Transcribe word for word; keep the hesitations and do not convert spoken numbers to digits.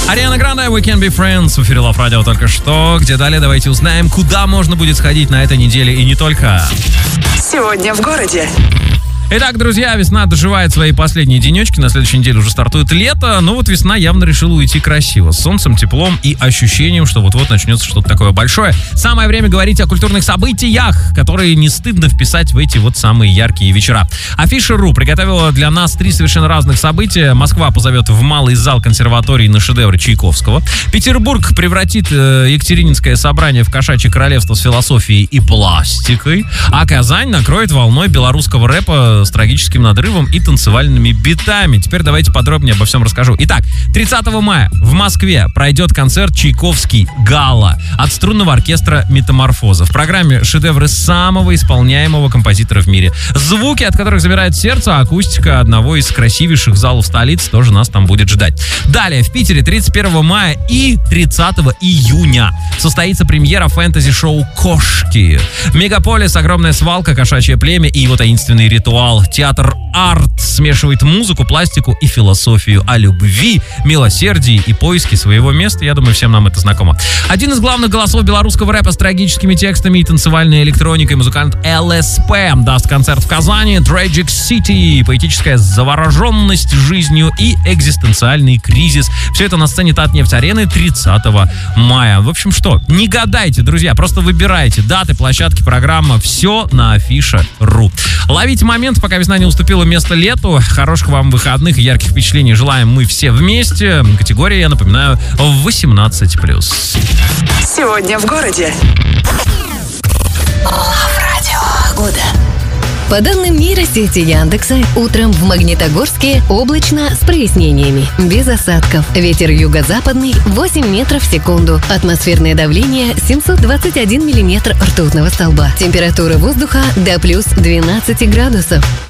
Ариана Гранде, We Can Be Friends. В эфире Love Radio только что. Где далее давайте узнаем, куда можно будет сходить на этой неделе и не только. Сегодня в городе. Итак, друзья, весна доживает свои последние денечки. На следующей неделе уже стартует лето. Но вот весна явно решила уйти красиво. С солнцем, теплом и ощущением, что вот-вот начнется что-то такое большое. Самое время говорить о культурных событиях, которые не стыдно вписать в эти вот самые яркие вечера. Афиша точка ру приготовила для нас три совершенно разных события. Москва позовет в малый зал консерватории на шедевры Чайковского. Петербург превратит э, Екатерининское собрание в кошачье королевство с философией и пластикой. А Казань накроет волной белорусского рэпа с трагическим надрывом и танцевальными битами. Теперь давайте подробнее обо всем расскажу. Итак, тридцатого мая в Москве пройдет концерт «Чайковский Гала» от струнного оркестра «Метаморфоза». В программе шедевры самого исполняемого композитора в мире. Звуки, от которых замирает сердце, а акустика одного из красивейших залов столицы тоже нас там будет ждать. Далее, в Питере тридцать первого мая и тридцатого июня состоится премьера фэнтези-шоу «Кошки». Мегаполис, огромная свалка, кошачье племя и его таинственный ритуал. Театр «Арт» смешивает музыку, пластику и философию о любви, милосердии и поиске своего места. Я думаю, всем нам это знакомо. Один из главных голосов белорусского рэпа с трагическими текстами и танцевальной электроникой, музыкант эл эс пэ, даст концерт в Казани. Tragic City, поэтическая завороженность жизнью и экзистенциальный кризис. Все это на сцене Татнефть-арены тридцатого мая. В общем, что, не гадайте, друзья, просто выбирайте даты, площадки, программа. Все на афиша точка ру. Ловите момент, пока весна не уступила место лету. Хороших вам выходных и ярких впечатлений желаем мы все вместе. Категория, я напоминаю, восемнадцать плюс. Сегодня в городе. Love Radio. Погода. По данным нейросети Яндекса, утром в Магнитогорске облачно с прояснениями, без осадков. Ветер юго-западный восемь метров в секунду. Атмосферное давление семьсот двадцать один миллиметр ртутного столба. Температура воздуха до плюс двенадцать градусов.